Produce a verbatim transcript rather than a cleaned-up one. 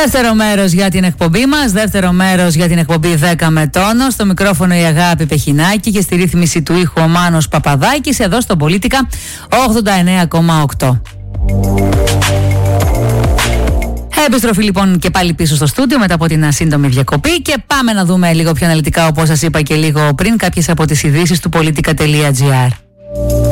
Δεύτερο μέρος για την εκπομπή μας, δεύτερο μέρος για την εκπομπή δέκα με τόνο. Στο μικρόφωνο η Αγάπη Πεχινάκη και στη ρύθμιση του ήχου ο Μάνος Παπαδάκης, εδώ στο Πολίτικα ογδόντα εννέα κόμμα οκτώ. Επιστροφή λοιπόν και πάλι πίσω στο στούντιο μετά από την σύντομη διακοπή και πάμε να δούμε λίγο πιο αναλυτικά, όπως σας είπα και λίγο πριν, κάποιες από τις ειδήσεις του Πολίτικα τελεία τζι άρ.